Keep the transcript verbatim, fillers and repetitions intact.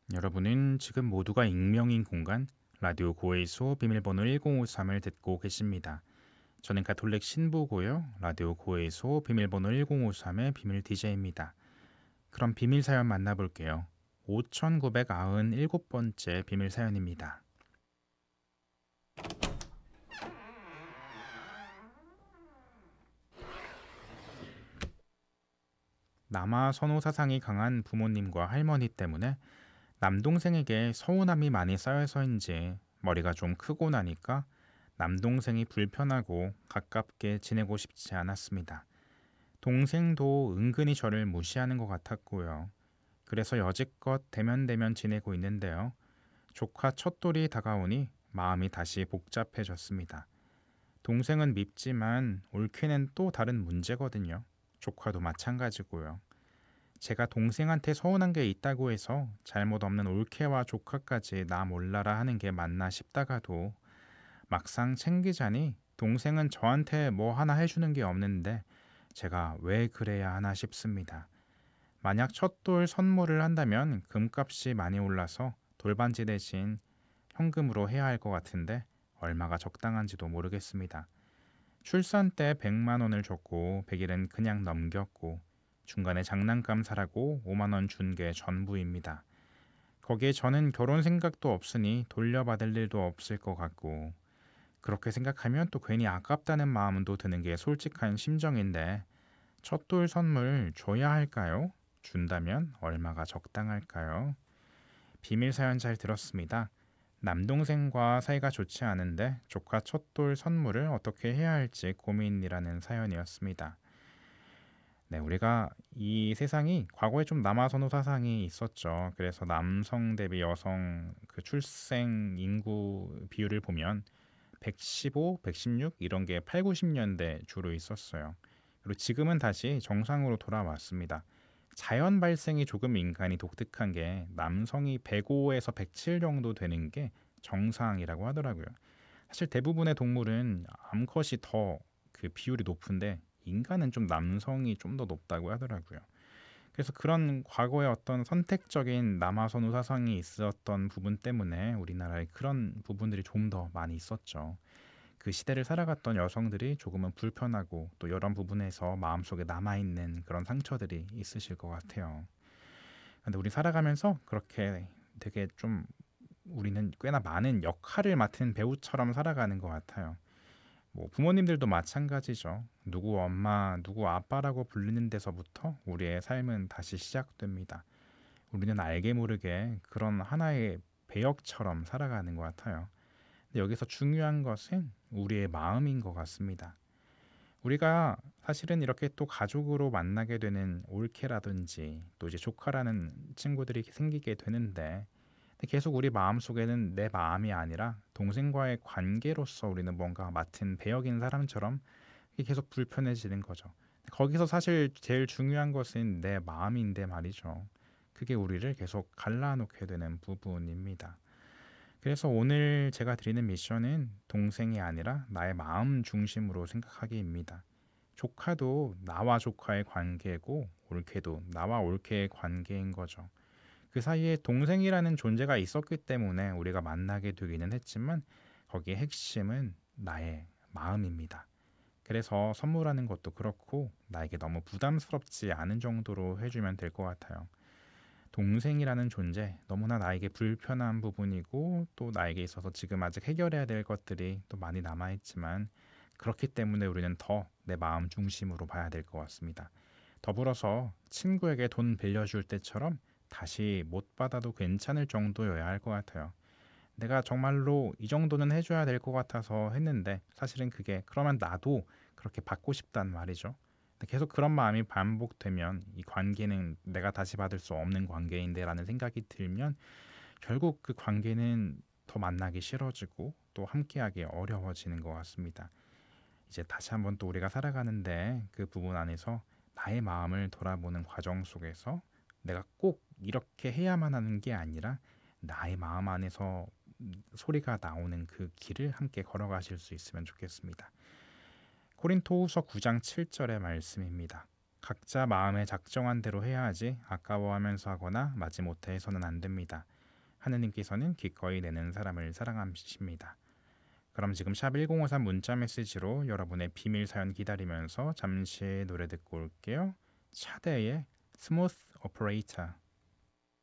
여러분은 지금 모두가 익명인 공간 라디오 고해소 비밀번호 일공오삼을 듣고 계십니다. 저는 가톨릭 신부고요. 라디오 고해소 비밀번호 일공오삼의 비밀 디제이입니다. 그럼 비밀 사연 만나볼게요. 오천구백구십칠 번째 비밀 사연입니다. 남아 선호 사상이 강한 부모님과 할머니 때문에 남동생에게 서운함이 많이 쌓여서인지 머리가 좀 크고 나니까 남동생이 불편하고 가깝게 지내고 싶지 않았습니다. 동생도 은근히 저를 무시하는 것 같았고요. 그래서 여지껏 대면대면 지내고 있는데요. 조카 첫돌이 다가오니 마음이 다시 복잡해졌습니다. 동생은 밉지만 올케는 또 다른 문제거든요. 조카도 마찬가지고요. 제가 동생한테 서운한 게 있다고 해서 잘못 없는 올케와 조카까지 나 몰라라 하는 게 맞나 싶다가도 막상 챙기자니 동생은 저한테 뭐 하나 해주는 게 없는데 제가 왜 그래야 하나 싶습니다. 만약 첫돌 선물을 한다면 금값이 많이 올라서 돌반지 대신 현금으로 해야 할 것 같은데 얼마가 적당한지도 모르겠습니다. 출산 때 백만 원을 줬고 백 일은 그냥 넘겼고 중간에 장난감 사라고 오만 원 준 게 전부입니다. 거기에 저는 결혼 생각도 없으니 돌려받을 일도 없을 것 같고 그렇게 생각하면 또 괜히 아깝다는 마음도 드는 게 솔직한 심정인데 첫돌 선물 줘야 할까요? 준다면 얼마가 적당할까요? 비밀 사연 잘 들었습니다. 남동생과 사이가 좋지 않은데 조카 첫돌 선물을 어떻게 해야 할지 고민이라는 사연이었습니다. 네, 우리가 이 세상이 과거에 좀 남아선호 사상이 있었죠. 그래서 남성 대비 여성 그 출생 인구 비율을 보면 백십오, 백십육 이런 게 팔, 구십 년대 주로 있었어요. 그리고 지금은 다시 정상으로 돌아왔습니다. 자연 발생이 조금 인간이 독특한 게 남성이 백오에서 백칠 정도 되는 게 정상이라고 하더라고요. 사실 대부분의 동물은 암컷이 더 그 비율이 높은데 인간은 좀 남성이 좀 더 높다고 하더라고요. 그래서 그런 과거의 어떤 선택적인 남아선호 사상이 있었던 부분 때문에 우리나라에 그런 부분들이 좀 더 많이 있었죠. 그 시대를 살아갔던 여성들이 조금은 불편하고 또 이런 부분에서 마음속에 남아있는 그런 상처들이 있으실 것 같아요. 근데 우리 살아가면서 그렇게 되게 좀 우리는 꽤나 많은 역할을 맡은 배우처럼 살아가는 것 같아요. 뭐 부모님들도 마찬가지죠. 누구 엄마, 누구 아빠라고 부르는 데서부터 우리의 삶은 다시 시작됩니다. 우리는 알게 모르게 그런 하나의 배역처럼 살아가는 것 같아요. 근데 여기서 중요한 것은 우리의 마음인 것 같습니다. 우리가 사실은 이렇게 또 가족으로 만나게 되는 올케라든지 또 이제 조카라는 친구들이 생기게 되는데 계속 우리 마음속에는 내 마음이 아니라 동생과의 관계로서 우리는 뭔가 맡은 배역인 사람처럼 계속 불편해지는 거죠. 거기서 사실 제일 중요한 것은 내 마음인데 말이죠. 그게 우리를 계속 갈라놓게 되는 부분입니다. 그래서 오늘 제가 드리는 미션은 동생이 아니라 나의 마음 중심으로 생각하기입니다. 조카도 나와 조카의 관계고 올케도 나와 올케의 관계인 거죠. 그 사이에 동생이라는 존재가 있었기 때문에 우리가 만나게 되기는 했지만 거기에 핵심은 나의 마음입니다. 그래서 선물하는 것도 그렇고 나에게 너무 부담스럽지 않은 정도로 해주면 될 것 같아요. 동생이라는 존재 너무나 나에게 불편한 부분이고 또 나에게 있어서 지금 아직 해결해야 될 것들이 또 많이 남아있지만 그렇기 때문에 우리는 더 내 마음 중심으로 봐야 될 것 같습니다. 더불어서 친구에게 돈 빌려줄 때처럼 다시 못 받아도 괜찮을 정도여야 할 것 같아요. 내가 정말로 이 정도는 해줘야 될 것 같아서 했는데 사실은 그게 그러면 나도 그렇게 받고 싶단 말이죠. 계속 그런 마음이 반복되면 이 관계는 내가 다시 받을 수 없는 관계인데 라는 생각이 들면 결국 그 관계는 더 만나기 싫어지고 또 함께하기 어려워지는 것 같습니다. 이제 다시 한번 또 우리가 살아가는데 그 부분 안에서 나의 마음을 돌아보는 과정 속에서 내가 꼭 이렇게 해야만 하는 게 아니라 나의 마음 안에서 소리가 나오는 그 길을 함께 걸어가실 수 있으면 좋겠습니다. 고린토후서 구 장 칠 절의 말씀입니다. 각자 마음에 작정한 대로 해야 하지 아까워하면서 하거나 마지못해 해서는 안 됩니다. 하느님께서는 기꺼이 내는 사람을 사랑하십니다. 그럼 지금 샵 일공오삼 문자 메시지로 여러분의 비밀 사연 기다리면서 잠시 노래 듣고 올게요. 차대의 스무스 오퍼레이터.